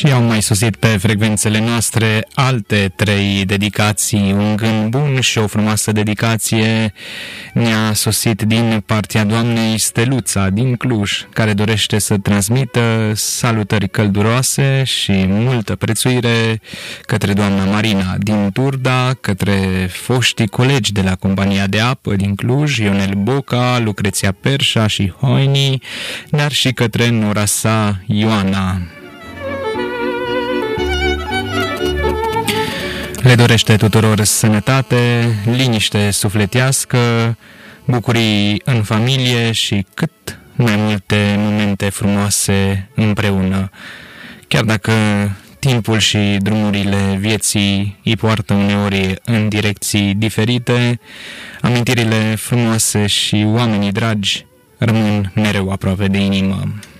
Și au mai sosit pe frecvențele noastre alte 3 dedicații, un gând bun și o frumoasă dedicație ne-a sosit din partea doamnei Steluța din Cluj, care dorește să transmită salutări călduroase și multă prețuire către doamna Marina din Turda, către foștii colegi de la Compania de Apă din Cluj, Ionel Boca, Lucreția Perșa și Hoini, dar și către nora sa Ioana. Le dorește tuturor sănătate, liniște sufletească, bucurii în familie și cât mai multe momente frumoase împreună. Chiar dacă timpul și drumurile vieții îi poartă uneori în direcții diferite, amintirile frumoase și oamenii dragi rămân mereu aproape de inimă.